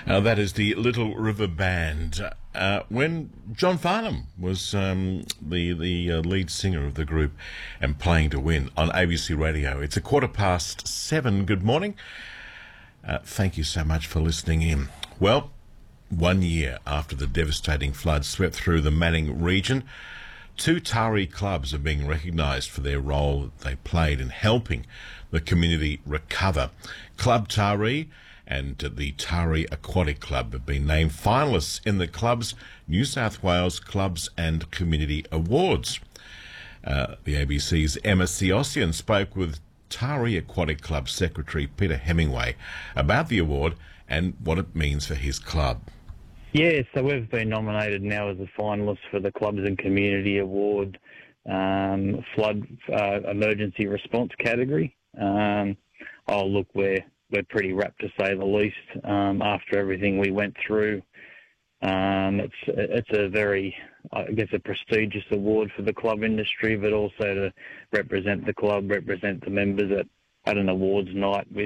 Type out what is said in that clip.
That is the Little River Band. When John Farnham was the lead singer of the group and Playing to Win on ABC Radio. It's 7:15. Good morning. Thank you so much for listening in. Well, 1 year after the devastating flood swept through the Manning region, two Taree clubs are being recognised for their role they played in helping the community recover. Club Taree and the Taree Aquatic Club have been named finalists in the club's New South Wales Clubs and Community Awards. The ABC's Emma Siossian spoke with Taree Aquatic Club Secretary Peter Hemingway about the award and what it means for his club. Yeah, so we've been nominated now as a finalist for the Clubs and Community Award Flood Emergency Response category. Look, we're pretty wrapped to say the least after everything we went through. It's a very, I guess, a prestigious award for the club industry, but also to represent the club, represent the members at an awards night with